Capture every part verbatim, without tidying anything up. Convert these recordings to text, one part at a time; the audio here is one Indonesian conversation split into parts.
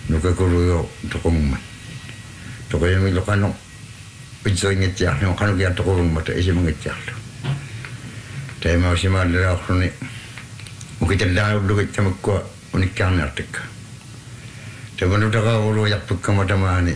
nuka kuru tokong man toko yang milo kano pizza ngetiak no kano kia tokong mata isi mengetiak tay mau si madara kroni mungkin dah dulu kita makwa unik kan artik tay manu taka ulu yak pukka mata mani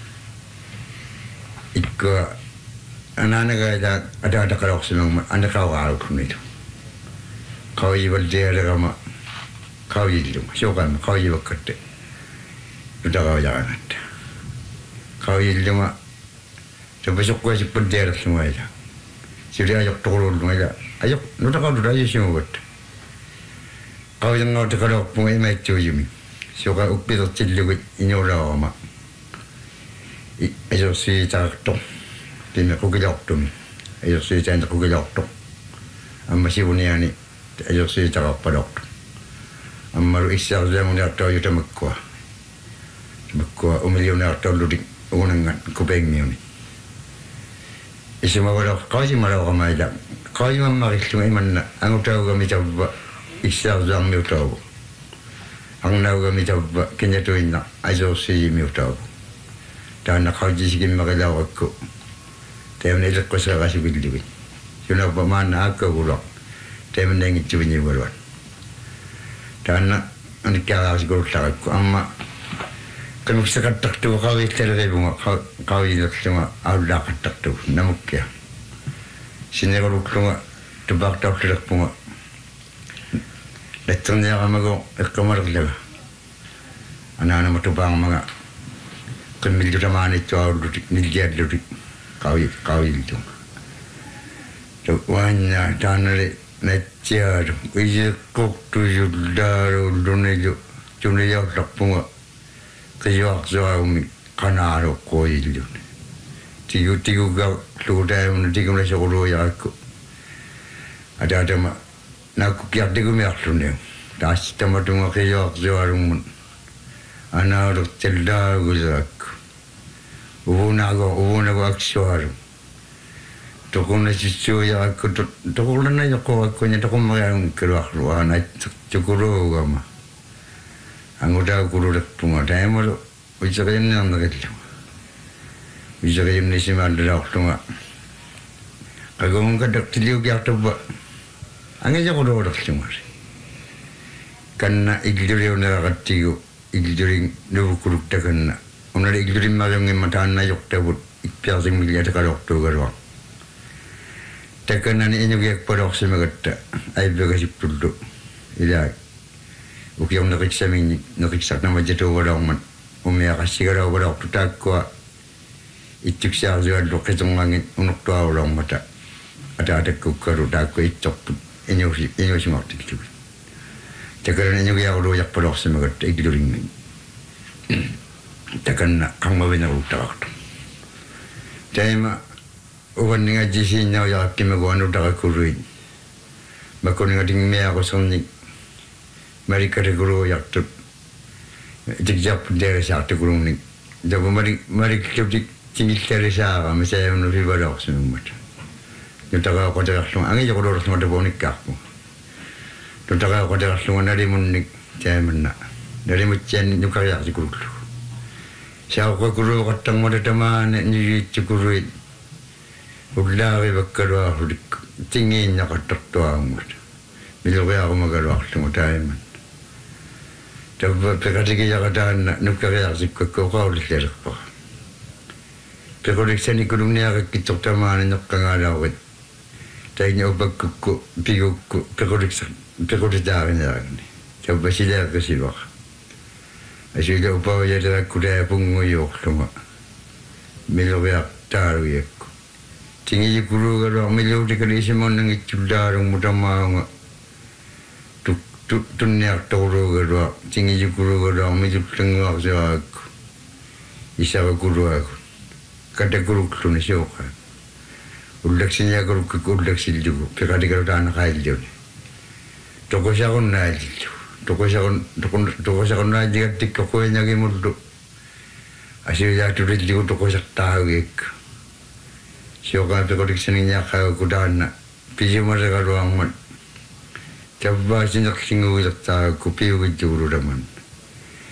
ikka anak-anak ada ada ada kalau semang anda kau kalau kroni tu kau ibarat dia ada kama kau itu siapa kau ibarat kete udah kau jangan ada kau itu mah sebesok kau si pendir semua aja sudah ayok turun aja ayok udah kau udah aja semua buat kau yang kau terkadang punya macam ini siapa ukpi tu cilik ini orang mah ayok si cakap tu tidak kau gelak tu ayok si cakap kau gelak tu masih punya ni ayok si cakap pada tu amaru isya zaman dia tahu itu makwa makwa umilion dia tahu ludik unangan kupeng ni ni isi mawar kau si marah kau macam kau si mamar itu mana angku tahu kami coba isya zaman dia tahu angku tahu kami coba kena tu ina ayok si dia tahu dan nak kau jisi kami makan aku tapi ni lekuk saya kasih beli cuma mana aku gulak tapi ni itu punya baruan dan anak kaya segala tak amma kan bisa katak tu kau itu lagi bunga kau kau itu cuma ada katak tu namuk ya sini kalau cuma tebak tak terus bunga letternya kami go kamar lagi anak-anak matu bang mga kan milik ramai itu ada nilai ada kau itu kau itu tu wanya tanah Najar, kerja kok tujuh darah dunia ju, dunia tak punga kerja kerja umi kanaro kau itu. Tiga tiga gak sudah nanti kau nak sekolah ya aku. Ada ada mak nak kiat tiga miak dunia. Das tamat tunga kerja kerja rumun. Anak orang cerdas guzak. Ubu naga ubu naga aksuar. Tokong na cucu ya aku tokong na ya ko aku nya tokong mayang keluar luar na cukuru gama anggota guru dak tunga dai mo bicara ini nang nak itu bicara ini sih mana dak tunga aku mungkin dak tiliu dia tu ba angin je guru dak tunga karena igduri ona katigo igduri nu guru dak kana ona igduri malang mata na yok tabut ipiasing miliar kalau tu garo Tekan ni ini dia pada orang semua kata, ayah berkasih dulu. Ia, ukian nak kisah ini, nak kisah nama jatuh orang man, umi kasih orang orang tu tak kuat. Itu kisah juga dok ketemu angin untuk dua orang mata. Ada ada kukaru tak kuat itu, ini ini semua tu itu. Tekan ini dia orang yang pada orang semua kata, itu ring. Tekan nak kang mawin aku tak. Tema Uwan nga jisi nyaw ya kime ko anu daga kuruin. Bako nga ding mea ko sonni. Mari kare guru yak tu. Jigjap dere sa tu guru ni. Jabo mari mari kip dik tingil tere sa ka mesaya unu ribara ko sunu mata. Nutaga ko daga sunu angi joko doro sunu dabo ni kakmo. Nutaga ko daga sunu nari mun ni jaya mana. Nari mu chen nyukaya si guru. Siya ko guru katang mo datama ni cukuruin. Udah bekerja hudik tinggi nak tertua amat. Bila saya aku magar waktu mudahan. Tapi perkara kita kadang nak kerja sih kau kau lihat apa. Perkara seni kurungnya kita taman nak kengal awet. Tapi ni obak kuku pigu kuku perkara perkara jalan jalan ni. Tapi sila kesibak. Asyik upah jadi aku dah punguyok semua. Bila saya tahu ya. Tinggi guru kalau milu di kali semua nengi cudarung muda mau tu tu tu niak toro kalau tinggi guru kalau milu tengok saya aku isa guru aku kata guru tu ni siapa udah sini aku udah sini juga perkara kalau dah anak air juga toko saya kon naik toko saya kon toko toko saya kon naik jika tikok kau yang lagi muda asyik jatuh di juga toko saya tahu ek Siapa tu kalau disininya kau kudan, pijama mereka doang mat. Coba sini nak singgah kita kupiu itu uru daman.